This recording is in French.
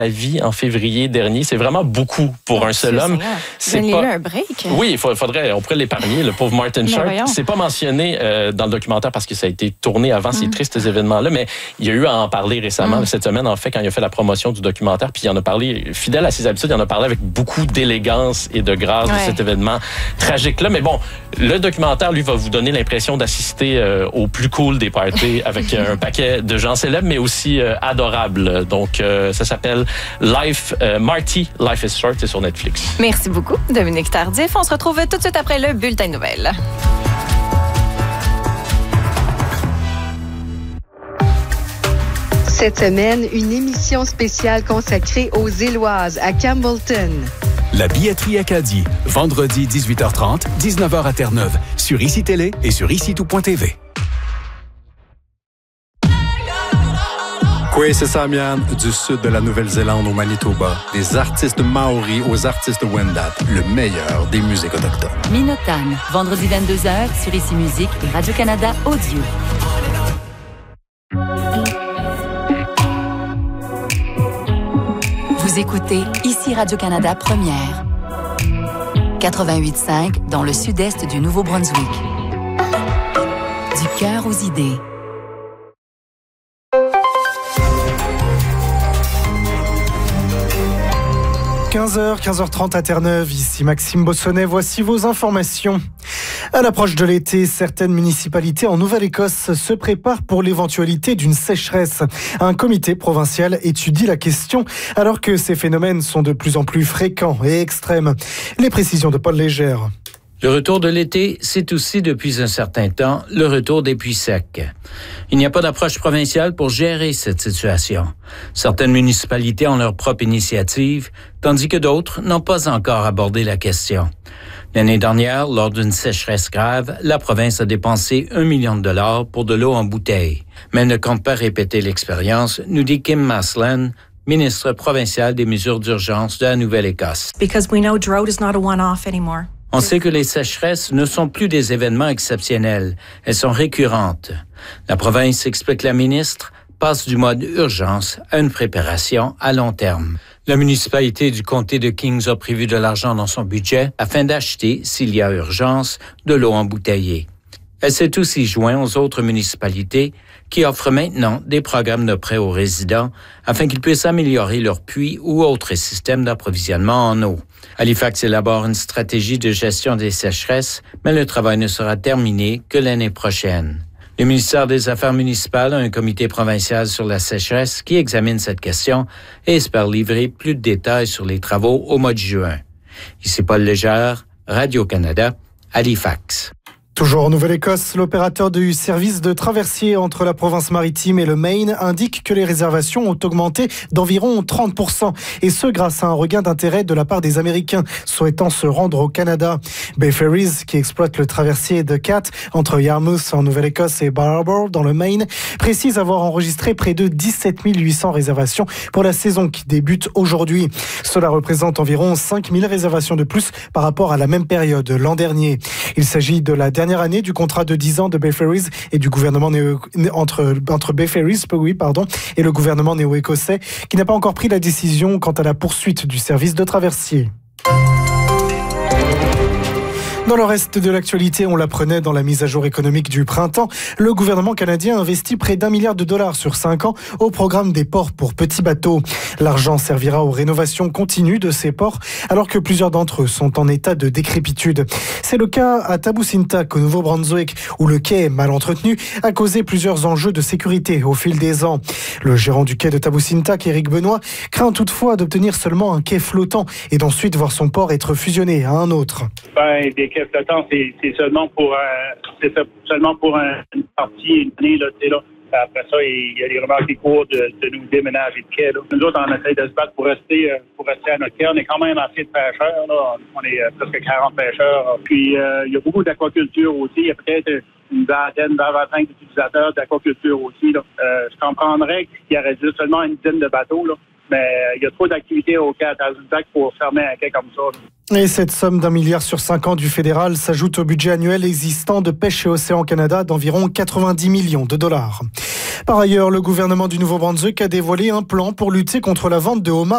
vie en février dernier. C'est vraiment beaucoup pour un seul homme. C'est pas... eu un break. Oui, on pourrait l'épargner, le pauvre Martin Short. C'est pas mentionné dans le documentaire parce que ça a été tourné avant ces tristes événements-là, mais il y a eu à en parler récemment, cette semaine, en fait, quand il a fait la promotion du documentaire, puis il en a parlé, fidèle à ses habitudes, il en a parlé avec beaucoup d'élégance et de grâce de cet événement tragique-là. Mais bon, le documentaire, lui, va vous donner l'impression d'assister au plus cool des parties avec un paquet de gens célèbres, mais aussi adorables. Donc, ça s'appelle Marty, Life is Short, c'est sur Netflix. Merci beaucoup, Dominique Tardif. On se retrouve tout de suite après le bulletin de nouvelles. Cette semaine, une émission spéciale consacrée aux Éloises à Campbellton. La billetterie Acadie, vendredi 18h30, 19h à Terre-Neuve, sur ICI Télé et sur ICITOUT.tv. Kwesi Samian, du sud de la Nouvelle-Zélande au Manitoba, des artistes maoris aux artistes Wendat, le meilleur des musiques autochtones. Minotan, vendredi 22h sur ICI Musique et Radio-Canada Audio. Vous écoutez ICI Radio-Canada Première. 88.5 dans le sud-est du Nouveau-Brunswick. Du cœur aux idées. 15h30 à Terre-Neuve, ici Maxime Bossonnet, voici vos informations. À l'approche de l'été, certaines municipalités en Nouvelle-Écosse se préparent pour l'éventualité d'une sécheresse. Un comité provincial étudie la question alors que ces phénomènes sont de plus en plus fréquents et extrêmes. Les précisions de Paul Légère. Le retour de l'été, c'est aussi depuis un certain temps le retour des pluies secs. Il n'y a pas d'approche provinciale pour gérer cette situation. Certaines municipalités ont leur propre initiative, tandis que d'autres n'ont pas encore abordé la question. L'année dernière, lors d'une sécheresse grave, la province a dépensé 1 million de dollars pour de l'eau en bouteille. Mais elle ne compte pas répéter l'expérience, nous dit Kim Maslan, ministre provinciale des mesures d'urgence de la Nouvelle-Écosse. Because we know drought is not a one-off anymore. On sait que les sécheresses ne sont plus des événements exceptionnels. Elles sont récurrentes. La province, explique la ministre, passe du mode urgence à une préparation à long terme. La municipalité du comté de Kings a prévu de l'argent dans son budget afin d'acheter, s'il y a urgence, de l'eau embouteillée. Elle s'est aussi jointe aux autres municipalités qui offrent maintenant des programmes de prêt aux résidents afin qu'ils puissent améliorer leurs puits ou autres systèmes d'approvisionnement en eau. Halifax élabore une stratégie de gestion des sécheresses, mais le travail ne sera terminé que l'année prochaine. Le ministère des Affaires municipales a un comité provincial sur la sécheresse qui examine cette question et espère livrer plus de détails sur les travaux au mois de juin. Ici Paul Légère, Radio-Canada, Halifax. Toujours en Nouvelle-Écosse, l'opérateur du service de traversier entre la province maritime et le Maine indique que les réservations ont augmenté d'environ 30%, et ce grâce à un regain d'intérêt de la part des Américains souhaitant se rendre au Canada. Bay Ferries, qui exploite le traversier de Cat entre Yarmouth en Nouvelle-Écosse et Bar Harbor dans le Maine, précise avoir enregistré près de 17 800 réservations pour la saison qui débute aujourd'hui. Cela représente environ 5 000 réservations de plus par rapport à la même période l'an dernier. Il s'agit de la dernière année du contrat de 10 ans de Bay Ferries et du gouvernement entre Bay Ferries et le gouvernement néo-écossais qui n'a pas encore pris la décision quant à la poursuite du service de traversier. Dans le reste de l'actualité, on l'apprenait dans la mise à jour économique du printemps, le gouvernement canadien investit près d'1 milliard de dollars sur 5 ans au programme des ports pour petits bateaux. L'argent servira aux rénovations continues de ces ports, alors que plusieurs d'entre eux sont en état de décrépitude. C'est le cas à Tabusintac, au Nouveau-Brunswick, où le quai mal entretenu a causé plusieurs enjeux de sécurité au fil des ans. Le gérant du quai de Tabusintac, Éric Benoît, craint toutefooi d'obtenir seulement un quai flottant et d'ensuite voir son port être fusionné à un autre. Des quais flottants, c'est seulement pour une partie, une année, là, tu sais, là. Après ça, il y a des rumeurs qui courent de nous déménager de quai, là. Nous autres, on essaie de se battre pour rester à notre quai. On est quand même assez de pêcheurs, là. On est presque 40 pêcheurs. Puis, il y a beaucoup d'aquaculture aussi. Il y a peut-être une vingtaine, 25 utilisateurs d'aquaculture aussi, là. Je comprendrais qu'il y aurait juste seulement une dizaine de bateaux, là. Mais il y a trop d'activités au quai à Tabusintac pour fermer un quai comme ça, là. Et cette somme d'1 milliard sur 5 ans du fédéral s'ajoute au budget annuel existant de Pêche et Océan Canada d'environ 90 millions de dollars. Par ailleurs, le gouvernement du Nouveau-Brunswick a dévoilé un plan pour lutter contre la vente de homards